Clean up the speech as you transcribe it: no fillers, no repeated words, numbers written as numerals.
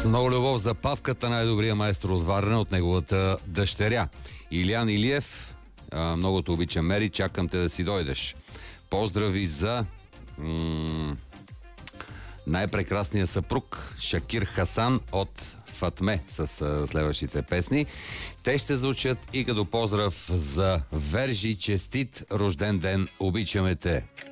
С много любов за Павката, най-добрия майстор от Варна, от неговата дъщеря. Илиян Илиев, много те обичам, Мери, чакам те да си дойдеш. Поздрави за най-прекрасния съпруг Шакир Хасан от Фатме с следващите песни. Те ще звучат и като поздрав за Вержи, честит рожден ден, обичаме те!